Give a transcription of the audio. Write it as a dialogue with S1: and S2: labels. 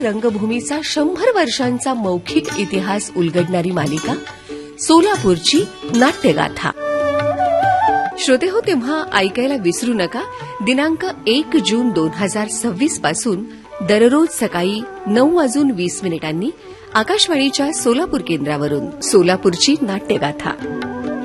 S1: रंगभूमीचा 100 वर्षांचा मौखिक इतिहास उलगडणारी मालिका सोलापूरची नाट्यगाथा. श्रोतेहो, तेव्हा ऐकायला विसरू नका. दिनांक 1 जून 2026 पासून दररोज सकाळी 9:20 आकाशवाणीच्या सोलापूर केंद्रावरून सोलापूरची नाट्यगाथा.